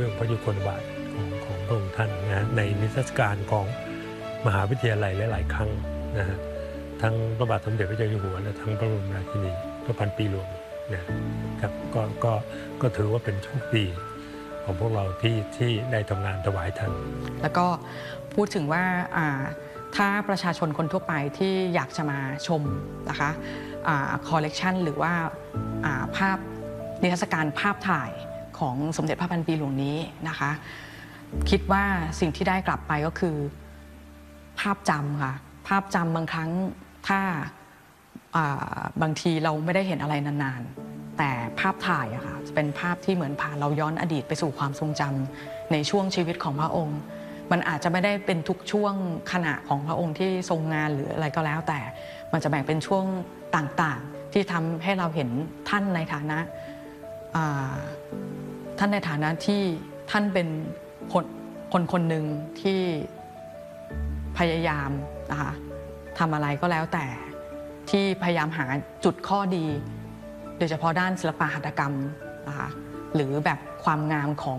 รื่องพระยุคลบาทของพระองค์ท่านนะฮะในนิทรรศการของมหาวิทยาลัยหลายๆครั้งนะฮะทั้งพระบาทสมเด็จพระเจ้าอยู่หัวและทั้งพระบรมราชินีพระพันปีหลวงนะครับก็ถือว่าเป็นโชคดีของพวกเราที่ได้ทำงานถวายท่านแล้วก็พูดถึงว่าถ้าประชาชนคนทั่วไปที่อยากจะมาชมนะคะคอลเลกชันหรือว่าภาพนิทรรศการภาพถ่ายของสมเด็จพระพันปีหลวงนี้นะคะคิดว่าสิ่งที่ได้กลับไปก็คือภาพจำค่ะภาพจำบางครั้งถ้าบางทีเราไม่ได้เห็นอะไรนานๆแต่ภาพถ่ายอะค่ะจะเป็นภาพที่เหมือนพาเราย้อนอดีตไปสู่ความทรงจำในช่วงชีวิตของพระองค์มันอาจจะไม่ได้เป็นทุกช่วงขณะของพระองค์ที่ทรงงานหรืออะไรก็แล้วแต่มันจะแบ่งเป็นช่วงต่างๆที่ทำให้เราเห็นท่านในฐานะที่ท่านเป็นคนหนึ่งที่พยายามนะคะทำอะไรก็แล้วแต่ที่พยายามหาจุดข้อดีโดยเฉพาะด้านศิลปหัตถกรรมนะคะหรือแบบความงามของ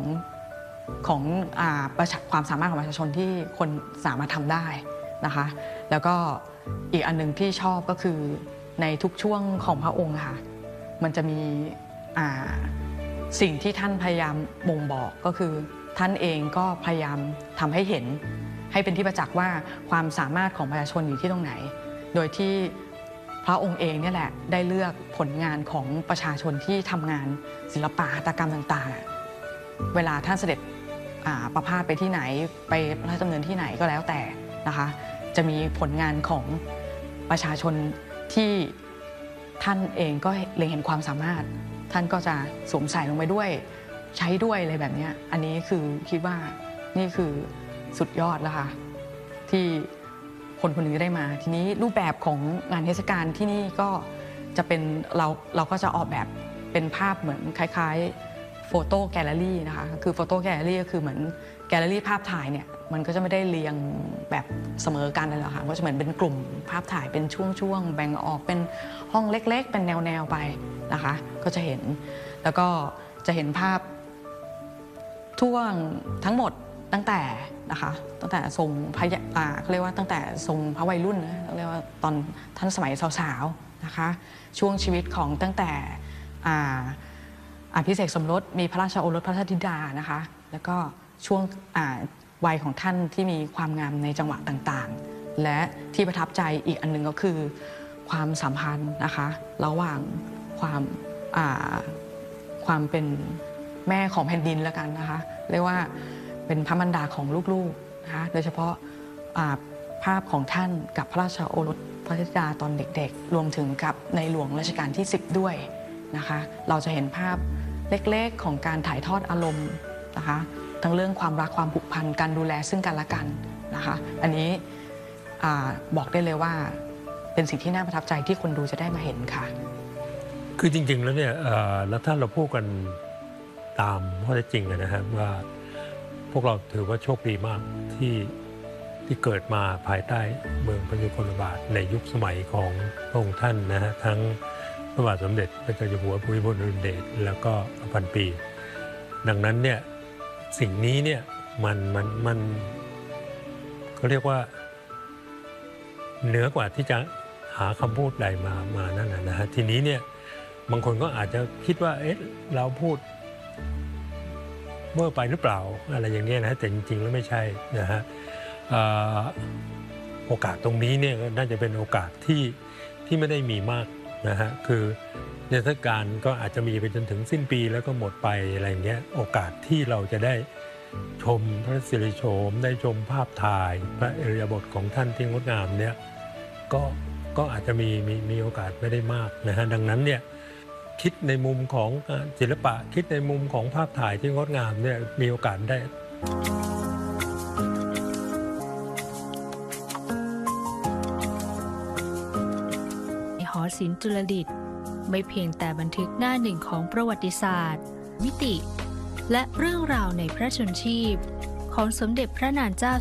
ความสามารถของประชาชนที่คนสามารถทำได้นะคะแล้วก็อีกอันหนึ่งที่ชอบก็คือในทุกช่วงของพระองค์ค่ะมันจะมีสิ่งที่ท่านพยายามบ่งบอกก็คือท่านเองก็พยายามทำให้เห็นให้เป็นที่ประจักษ์ว่าความสามารถของประชาชนอยู่ที่ตรงไหนโดยที่พระองค์เองเนี่ยแหละได้เลือกผลงานของประชาชนที่ทำงานศิลปะหัตถกรรมต่างๆเวลาท่านเสด็จประพาสไปที่ไหนไปพระราชดำเนินที่ไหนก็แล้วแต่นะคะจะมีผลงานของประชาชนที่ท่านเองก็เล็งเห็นความสามารถท่านก็จะสวมใส่ลงไปด้วยใช้ด้วยอะไรแบบนี้อันนี้คือคิดว่านี่คือสุดยอดแล้วค่ะที่คนคนหนึ่งได้มาทีนี้รูปแบบของงานเทศกาลที่นี่ก็จะเป็นเราก็จะออกแบบเป็นภาพเหมือนคล้ายๆโฟโต้แกลเลอรี่นะคะคือโฟโต้แกลเลอรี่ก็คือเหมือนแกลเลอรี่ภาพถ่ายเนี่ยมันก็จะไม่ได้เรียงแบบเสมอกันเลยหรอกค่ะก็จะเหมือนเป็นกลุ่มภาพถ่ายเป็นช่วงๆแบ่งออกเป็นห้องเล็กๆเป็นแนวๆไปนะคะก็จะเห็นแล้วก็จะเห็นภาพท่วงทั้งหมดตั้งแต่ทรงพระเขาเรียกว่าตั้งแต่ทรงพระวัยรุ่นนะเรียกว่าตอนท่านสมัยสาวๆนะคะช่วงชีวิตของตั้งแต่อภิเษกสมรสมีพระราชโอรสพระราชธิดานะคะแล้วก็ช่วงวัยของท่านที่มีความงามในจังหวะต่างๆและที่ประทับใจอีกอันหนึ่งก็คือความสัมพันธ์นะคะระหว่างความเป็นแม่ของแผ่นดินแล้วกันนะคะเรียกว่าเป็นพระมารดาของลูกๆนะคะโดยเฉพาะภาพของท่านกับพระราชโอรสพระธิดาตอนเด็กๆรวมถึงกับในหลวงรัชกาลที่10ด้วยนะคะเราจะเห็นภาพเล็กๆของการถ่ายทอดอารมณ์นะคะทั้งเรื่องความรักความผูกพันการดูแลซึ่งกันและกันนะคะอันนี้บอกได้เลยว่าเป็นสิ่งที่น่าประทับใจที่คนดูจะได้มาเห็นค่ะคือจริงๆแล้วเนี่ยแล้วถ้าเราพูดกันตามข้อเท็จจริงนะครับว่าพวกเราถือว่าโชคดีมากที่เกิดมาภายใต้เมืองพระยุคลบาทในยุคสมัยของพระองค์ท่านนะฮะทั้งพระบาทสมเด็จพระเจ้าอยู่หัวภูมิพลอดุลยเดชแล้วก็พันปีดังนั้นเนี่ยสิ่งนี้เนี่ยมันเขาเรียกว่าเหนือกว่าที่จะหาคำพูดใดมานั่นนะฮะทีนี้เนี่ยบางคนก็อาจจะคิดว่าเอ๊ะเราพูดเมื่อไปหรือเปล่าอะไรอย่างนี้นะแต่จริงๆแล้วไม่ใช่นะฮะโอกาสตรงนี้เนี่ยน่าจะเป็นโอกาสที่ไม่ได้มีมากนะฮะคือเทศกาลก็อาจจะมีไปจนถึงสิ้นปีแล้วก็หมดไปอะไรอย่างเงี้ยโอกาสที่เราจะได้ชมพระสิริโฉมได้ชมภาพถ่ายพระอิริยาบถของท่านที่งดงามเนี่ยก็อาจจะมีโอกาสไม่ได้มากนะฮะดังนั้นเนี่ยคิดในมุมของศิลปะคิดในมุมของภาพถ่ายที่งดงามเนี่ยมีโอกาสได้หอศิลป์จุลดิษฐ์ไม่เพียงแต่บันทึกหน้าหนึ่งของประวัติศาสตร์มิติและเรื่องราวในพระชนชีพของสมเด็จพระนางเจ้า